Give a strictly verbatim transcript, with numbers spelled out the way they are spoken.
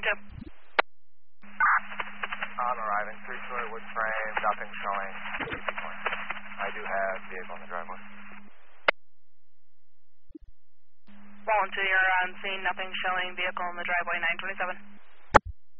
two. On arriving, three-story wood frame, nothing showing. I do have vehicle in the driveway. one two, you're on scene, nothing showing, vehicle in the driveway, nine twenty-seven.